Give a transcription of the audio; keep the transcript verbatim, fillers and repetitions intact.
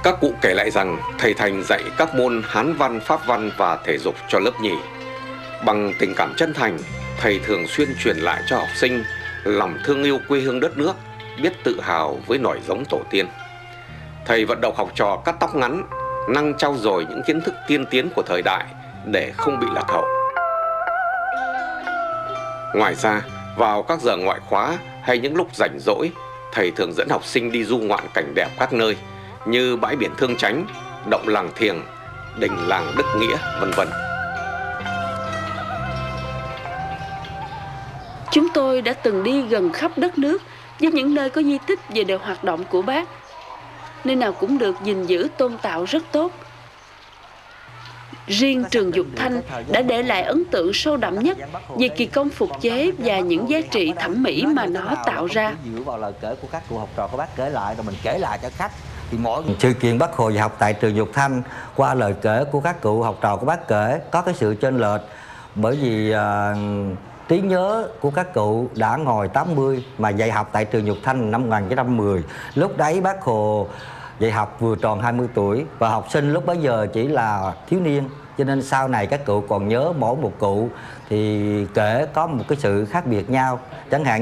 Các cụ kể lại rằng thầy Thành dạy các môn Hán văn, Pháp văn và thể dục cho lớp nhì. Bằng tình cảm chân thành, thầy thường xuyên truyền lại cho học sinh lòng thương yêu quê hương đất nước, biết tự hào với nòi giống tổ tiên. Thầy vận động học trò cắt tóc ngắn, năng trau dồi những kiến thức tiên tiến của thời đại để không bị lạc hậu. Ngoài ra, vào các giờ ngoại khóa hay những lúc rảnh rỗi, thầy thường dẫn học sinh đi du ngoạn cảnh đẹp các nơi như bãi biển Thương Chánh, động Làng Thiềng, đình làng Đức Nghĩa, vân vân. Chúng tôi đã từng đi gần khắp đất nước với những nơi có di tích về đều hoạt động của Bác. Nơi nào cũng được gìn giữ tôn tạo rất tốt. Riêng trường Dục Thanh đã để lại ấn tượng sâu đậm nhất về kỳ công phục chế và những giá trị thẩm mỹ mà nó tạo ra. Dựa vào lời kể của các cụ học trò của Bác kể lại rồi mình kể lại cho khách. Thì mỗi sự kiện Bác Hồ dạy học tại trường Dục Thanh qua lời kể của các cụ học trò của Bác kể có cái sự chênh lệch, bởi vì uh, trí nhớ của các cụ đã ngồi tám mươi mà dạy học tại trường Dục Thanh năm một nghìn chín trăm mười. Lúc đấy Bác Hồ dạy học vừa tròn hai mươi tuổi và học sinh lúc bấy giờ chỉ là thiếu niên, cho nên sau này các cụ còn nhớ mỗi một cụ thì kể có một cái sự khác biệt nhau. Chẳng hạn